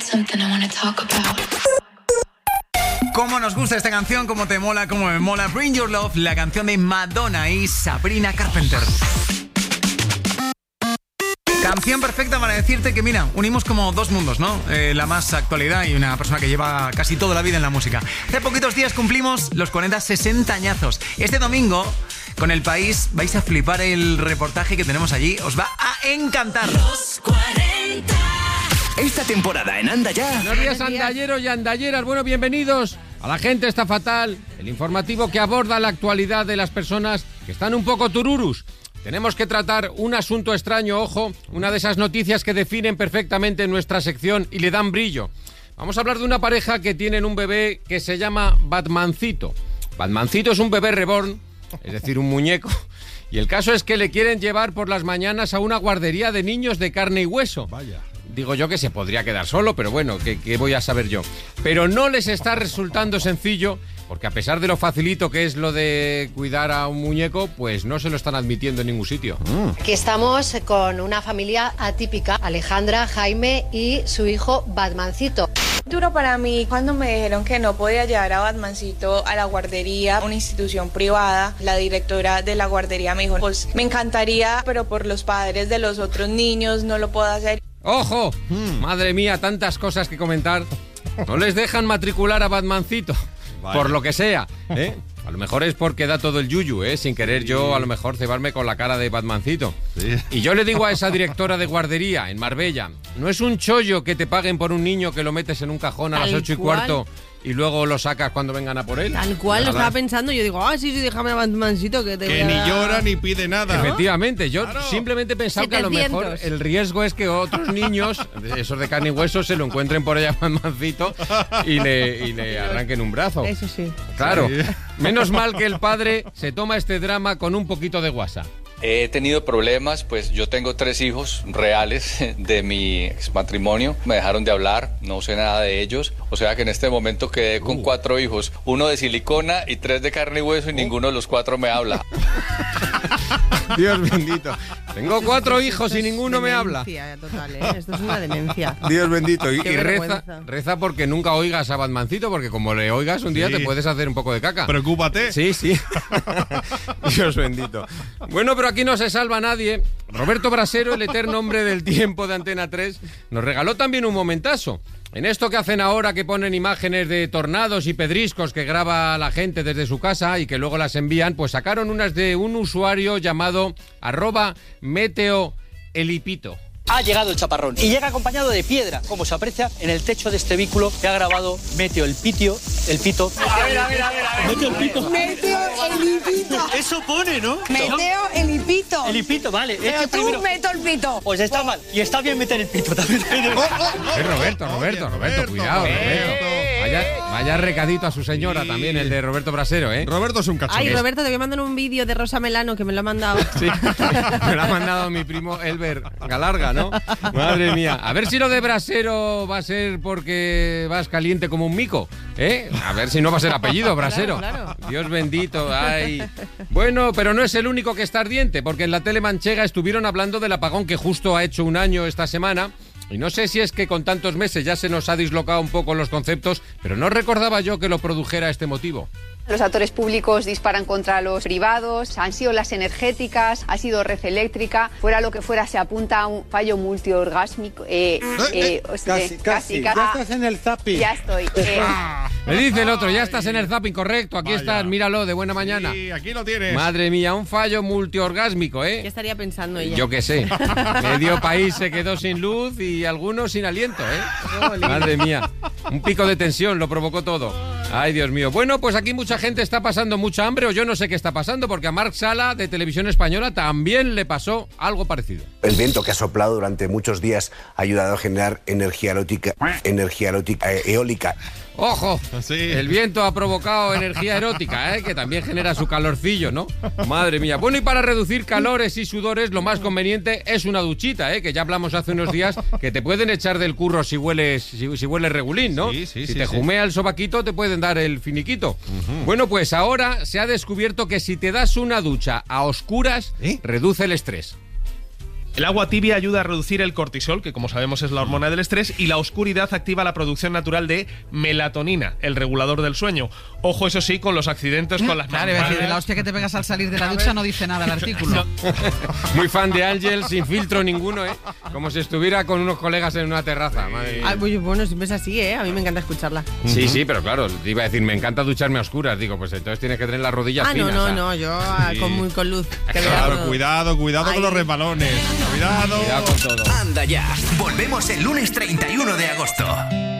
Cómo nos gusta esta canción, cómo te mola, cómo me mola. Bring Your Love, la canción de Madonna y Sabrina Carpenter. Canción perfecta para decirte que, mira, unimos como dos mundos, ¿no? La más actualidad y una persona que lleva casi toda la vida en la música. Hace poquitos días cumplimos los 60 añazos. Este domingo, con El País, vais a flipar el reportaje que tenemos allí. Os va a encantar. Los 40. Esta temporada en Anda Ya. Buenos días, andalleros y andalleras. Bueno, bienvenidos a La Gente Está Fatal, el informativo que aborda la actualidad de las personas que están un poco tururus. Tenemos que tratar un asunto extraño, ojo, una de esas noticias que definen perfectamente nuestra sección y le dan brillo. Vamos a hablar de una pareja que tienen un bebé que se llama Batmancito. Batmancito es un bebé reborn, es decir, un muñeco. Y el caso es que le quieren llevar por las mañanas a una guardería de niños de carne y hueso. Vaya. Digo yo que se podría quedar solo, pero bueno, ¿qué voy a saber yo? Pero no les está resultando sencillo, porque a pesar de lo facilito que es lo de cuidar a un muñeco, pues no se lo están admitiendo en ningún sitio. Aquí estamos con una familia atípica, Alejandra, Jaime y su hijo Batmancito. Duro para mí cuando me dijeron que no podía llevar a Batmancito a la guardería, una institución privada. La directora de la guardería me dijo, pues me encantaría, pero por los padres de los otros niños no lo puedo hacer. ¡Ojo! Madre mía, tantas cosas que comentar. No les dejan matricular a Batmancito, vale, por lo que sea, ¿eh? A lo mejor es porque da todo el yuyu, ¿eh? Sin querer yo a lo mejor cebarme con la cara de Batmancito. Sí. Y yo le digo a esa directora de guardería en Marbella, no es un chollo que te paguen por un niño que lo metes en un cajón a las 8:15 y luego lo sacas cuando vengan a por él. Tal cual, lo estaba pensando. Yo digo, sí, déjame a Batmancito que te voy a ni dar. llora ni pide nada. Efectivamente, yo simplemente he pensado que a lo mejor el riesgo es que otros niños, esos de carne y hueso, se lo encuentren por allá a Batmancito y le arranquen un brazo. Eso sí. Claro, sí. Menos mal que el padre se toma este drama con un poquito de guasa. He tenido problemas, pues yo tengo 3 hijos reales de mi exmatrimonio. Me dejaron de hablar, no sé nada de ellos. O sea que en este momento quedé con 4 hijos. 1 de silicona y 3 de carne y hueso y ninguno de los 4 me habla. Dios bendito. Tengo 4 hijos y ninguno me habla. Total, ¿eh? Esto es una demencia. Dios bendito. Y vergüenza. reza porque nunca oigas a Batmancito, porque como le oigas un día te puedes hacer un poco de caca. Preocúpate. Sí. Dios bendito. Bueno, pero aquí no se salva nadie. Roberto Brasero, el eterno hombre del tiempo de Antena 3, nos regaló también un momentazo. En esto que hacen ahora, que ponen imágenes de tornados y pedriscos que graba la gente desde su casa y que luego las envían, pues sacaron unas de un usuario llamado @meteoelipito. Ha llegado el chaparrón y llega acompañado de piedra, como se aprecia en el techo de este vehículo que ha grabado Meteo el Pito. A ver. Meteo el Pito. Meteo Elipito. Eso pone, ¿no? Meteo Elipito. Elipito, vale. Pero es que tú meto el pito. Pues está mal. Y está bien meter el pito también. Roberto, cuidado, Roberto. Vaya recadito a su señora también, el de Roberto Brasero, ¿eh? Roberto es un cachorro. Ay, Roberto, te voy a mandar un vídeo de Rosa Melano que me lo ha mandado. Sí, me lo ha mandado mi primo Elber Galarga, ¿no? Madre mía. A ver si lo de Brasero va a ser porque vas caliente como un mico, ¿eh? A ver si no va a ser apellido, Brasero. Claro. Dios bendito, ay. Bueno, pero no es el único que está ardiente, porque en la tele manchega estuvieron hablando del apagón que justo ha hecho un año esta semana. Y no sé si es que con tantos meses ya se nos ha dislocado un poco los conceptos, pero no recordaba yo que lo produjera este motivo. Los actores públicos disparan contra los privados, han sido las energéticas, ha sido red eléctrica, fuera lo que fuera se apunta a un fallo multiorgásmico. Casi. Ya estás en el zapping. Ya estoy. Me dice el otro, ya estás en el zapping, correcto, aquí estás, míralo, de buena mañana. Sí, aquí lo tienes. Madre mía, un fallo multiorgásmico, ¿eh? ¿Qué estaría pensando ella? Yo qué sé. Medio país se quedó sin luz y algunos sin aliento, ¿eh? Madre mía, un pico de tensión lo provocó todo. Ay, Dios mío. Bueno, pues aquí mucha gente está pasando mucha hambre o yo no sé qué está pasando porque a Marc Sala de Televisión Española también le pasó algo parecido. El viento que ha soplado durante muchos días ha ayudado a generar energía eólica. ¡Ojo! Sí. El viento ha provocado energía erótica, que también genera su calorcillo, ¿no? Madre mía. Bueno, y para reducir calores y sudores, lo más conveniente es una duchita, que ya hablamos hace unos días que te pueden echar del curro si hueles regulín, ¿no? Si te jumea el sobaquito, te pueden dar el finiquito. Bueno, pues ahora se ha descubierto que si te das una ducha a oscuras, reduce el estrés. El agua tibia ayuda a reducir el cortisol, que como sabemos es la hormona del estrés, y la oscuridad activa la producción natural de melatonina, el regulador del sueño. Ojo, eso sí, con los accidentes, con las Claro, iba a decir, de la hostia que te pegas al salir de la ducha no dice nada el artículo. Muy fan de Ángel, sin filtro ninguno, ¿eh? Como si estuviera con unos colegas en una terraza. Madre mía. Bueno, siempre es así, ¿eh? A mí me encanta escucharla. Sí, pero claro, te iba a decir, me encanta ducharme a oscuras. Digo, pues entonces tienes que tener las rodillas finas. No, yo con luz. Claro, cuidado con los resbalones. Cuidado con todo. Anda ya. Volvemos el lunes 31 de agosto.